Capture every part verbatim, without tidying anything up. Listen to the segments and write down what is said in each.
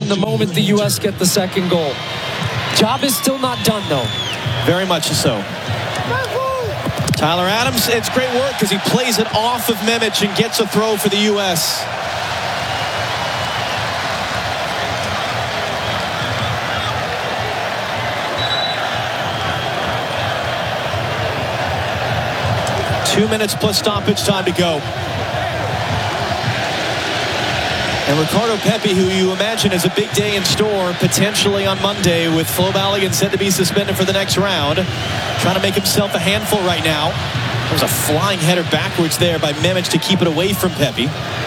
the moment the U S get the second goal. Job is still not done, though. Very much so. Tyler Adams, it's great work because he plays it off of Mimic and gets a throw for the U S. Two minutes plus stoppage time to go. And Ricardo Pepi, who you imagine is a big day in store, potentially on Monday with Flo Balogun said to be suspended for the next round. Trying to make himself a handful right now. There's a flying header backwards there by Mimic to keep it away from Pepi.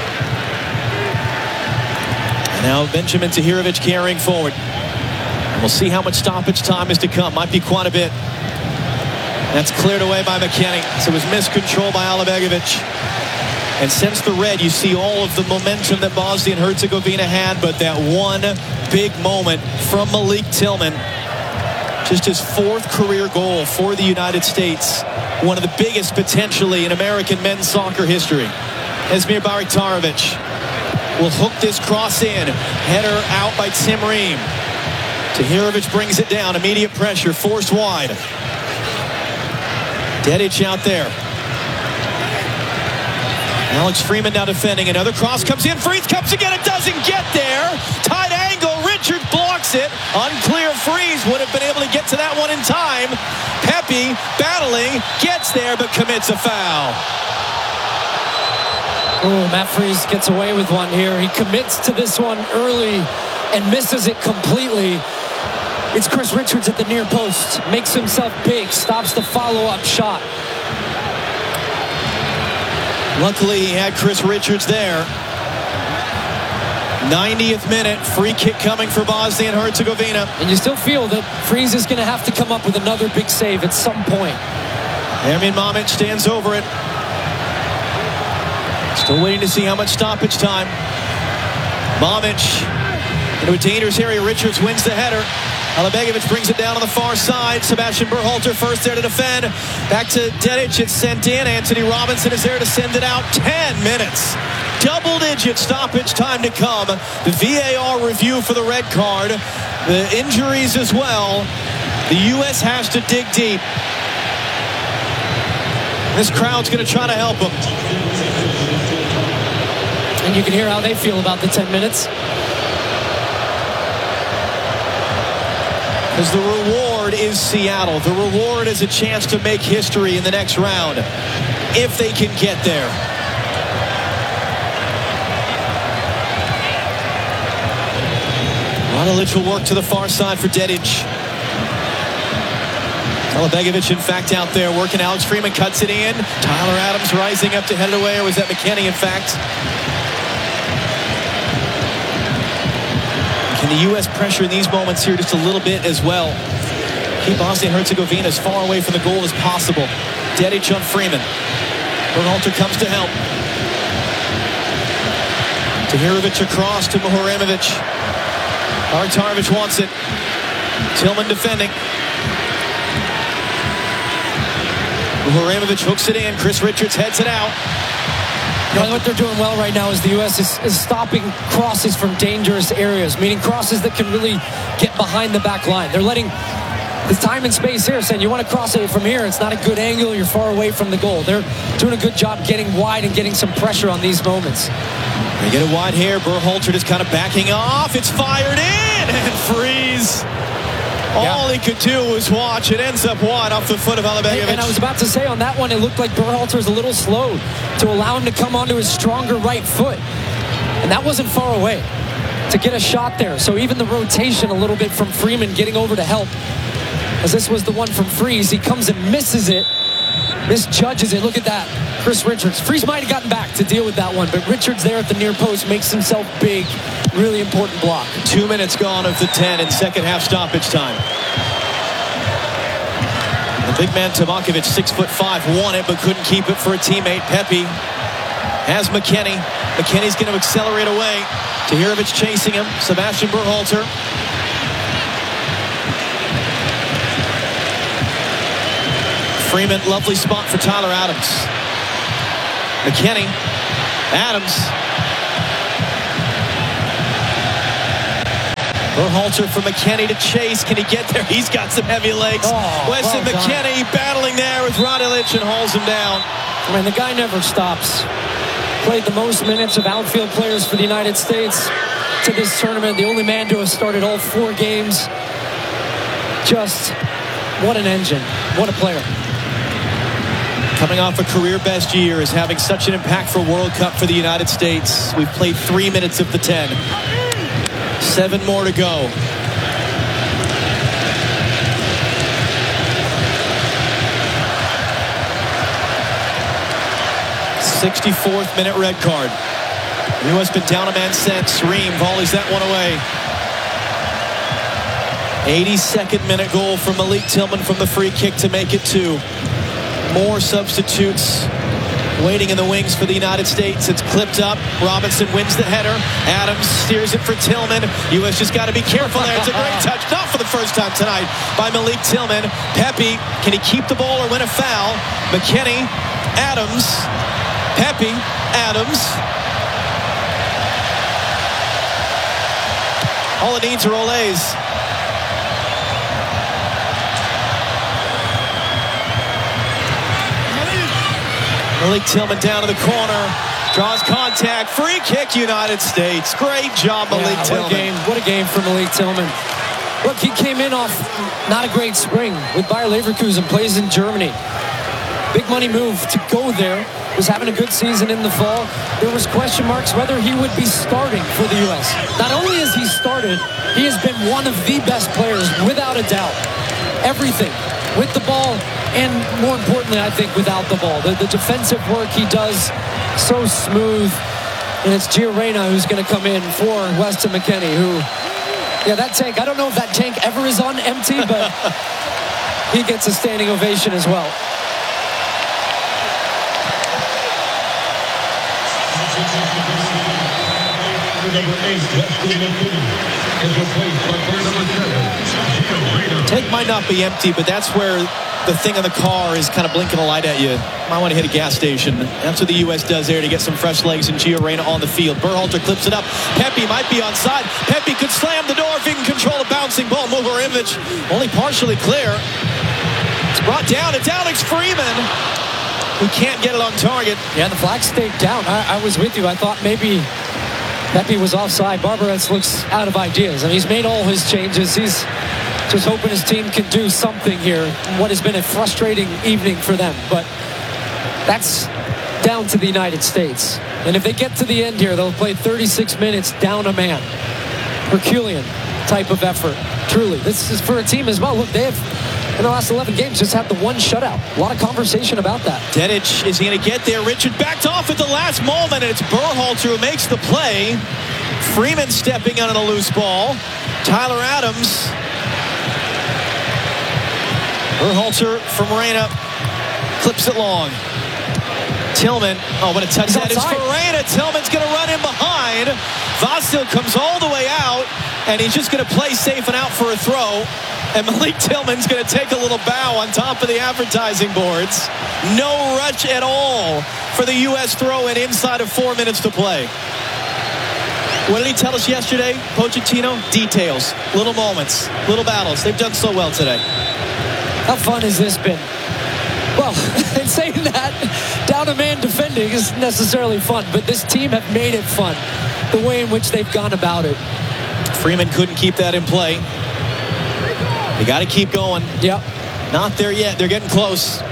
And now Benjamin Tahirovic carrying forward. And we'll see how much stoppage time is to come. Might be quite a bit. That's cleared away by McKennie. So it was miscontrol by Alibegovic. And since the red, you see all of the momentum that Bosnia and Herzegovina had, but that one big moment from Malik Tillman. Just his fourth career goal for the United States. One of the biggest potentially in American men's soccer history. Esmir Baraktarovic will hook this cross in. Header out by Tim Ream. Tahirovic brings it down. Immediate pressure, forced wide. Dedic out there. Alex Freeman now defending. Another cross comes in. Freeze comes again. It doesn't get there. Tight angle. Richards blocks it. Unclear. Freeze would have been able to get to that one in time. Pepi battling. Gets there but commits a foul. Oh, Matt Freeze gets away with one here. He commits to this one early and misses it completely. It's Chris Richards at the near post. Makes himself big. Stops the follow-up shot. Luckily, he had Chris Richards there. ninetieth minute. Free kick coming for Bosnia and Herzegovina. And you still feel that Freeze is going to have to come up with another big save at some point. Ermin Mamic stands over it. Still waiting to see how much stoppage time. Mamic into a dangerous area. Richards wins the header. Alibegovic brings it down on the far side. Sebastian Berhalter first there to defend. Back to Dedic. It's sent in. Anthony Robinson is there to send it out. Ten minutes. Double-digit stoppage time to come. The V A R review for the red card. The injuries as well. The U S has to dig deep. This crowd's going to try to help them. And you can hear how they feel about the ten minutes. Because the reward is Seattle. The reward is a chance to make history in the next round. If they can get there. A lot of literal work to the far side for Dedic. Alibegovic, in fact, out there working. Alex Freeman cuts it in. Tyler Adams rising up to head it away. Or was that McKennie, in fact? Can the U S pressure in these moments here just a little bit as well? Keep Bosnia and Herzegovina as far away from the goal as possible. Dedic on Freeman. Berhalter comes to help. Tahirovic across to Muharemovic. Baraktarovic wants it. Tillman defending. Muharemovic hooks it in. Chris Richards heads it out. You know, what they're doing well right now is the U S is, is stopping crosses from dangerous areas, meaning crosses that can really get behind the back line. They're letting the time and space here saying you want to cross it from here. It's not a good angle. You're far away from the goal. They're doing a good job getting wide and getting some pressure on these moments. They get it wide here. Berhalter just kind of backing off. It's fired in and Freeze. All yeah. he could do was watch. It ends up wide off the foot of Alibegovic. And I was about to say on that one, it looked like Berhalter was a little slow to allow him to come onto his stronger right foot. And that wasn't far away to get a shot there. So even the rotation a little bit from Freeman getting over to help. As this was the one from Freeze. He comes and misses it. Misjudges it. Look at that. Chris Richards. Freeze might have gotten back to deal with that one, but Richards there at the near post makes himself big. Really important block. Two minutes gone of the ten in second half stoppage time. The big man Tabakovic, six foot five, won it but couldn't keep it for a teammate. Pepi has McKennie. McKennie's going to accelerate away. Tahirovic chasing him. Sebastian Berhalter. Freeman, lovely spot for Tyler Adams. McKennie. Adams. Berhalter for McKennie to chase. Can he get there? He's got some heavy legs. Oh, Weston well McKennie battling there with Radulich and hauls him down. I mean, the guy never stops. Played the most minutes of outfield players for the United States to this tournament. The only man to have started all four games. Just what an engine. What a player. Coming off a career best year, is having such an impactful World Cup for the United States. We've played three minutes of the ten. Seven more to go. sixty-fourth minute red card. U S been down a man since. Ream volleys that one away. eighty-second minute goal from Malik Tillman from the free kick to make it two. More substitutes waiting in the wings for the United States. It's clipped up. Robinson wins the header. Adams steers it for Tillman. U S just got to be careful there. It's a great touch. Not for the first time tonight by Malik Tillman. Pepe, can he keep the ball or win a foul? McKennie, Adams, Pepe, Adams. All it needs are Olays. Malik Tillman down to the corner, draws contact, free kick, United States. Great job, Malik yeah, Tillman. What a game, what a game for Malik Tillman. Look, he came in off not a great spring with Bayer Leverkusen, plays in Germany. Big money move to go there. Was having a good season in the fall. There was question marks whether he would be starting for the U S. Not only has he started, he has been one of the best players, without a doubt. Everything with the ball, and more importantly, I think, without the ball. The, the defensive work he does, so smooth. And it's Gio Reyna who's going to come in for Weston McKennie, who, yeah, that tank, I don't know if that tank ever is on empty, but he gets a standing ovation as well. Tank might not be empty, but that's where the thing in the car is kind of blinking a light at you. Might want to hit a gas station. That's what the U S does there to get some fresh legs, and Gio Reyna on the field. Berhalter clips it up. Pepe might be onside. Pepe could slam the door if he can control a bouncing ball. Muharevich only partially clear. It's brought down. It's Alex Freeman who can't get it on target. Yeah, the flag stayed down. I, I was with you. I thought maybe Pepe was offside. Barbarez looks out of ideas. I mean, he's made all his changes. He's just hoping his team can do something here. What has been a frustrating evening for them. But that's down to the United States. And if they get to the end here, they'll play thirty-six minutes down a man. Herculean type of effort. Truly. This is for a team as well. Look, they have, in the last eleven games, just had the one shutout. A lot of conversation about that. Dedic, is he going to get there? Richard backed off at the last moment, and it's Berhalter who makes the play. Freeman stepping on a loose ball. Tyler Adams. Berhalter from Reyna clips it long. Tillman, oh, what a touch He's that is outside. for Reyna. Tillman's going to run in behind. Vasil comes all the way out, and he's just going to play safe and out for a throw. And Malik Tillman's going to take a little bow on top of the advertising boards. No rush at all for the U S throw-in inside of four minutes to play. What did he tell us yesterday, Pochettino? Details, little moments, little battles. They've done so well today. How fun has this been? Well, in saying that, down a man defending isn't necessarily fun, but this team have made it fun, the way in which they've gone about it. Freeman couldn't keep that in play. They got to keep going. Yep. Not there yet. They're getting close.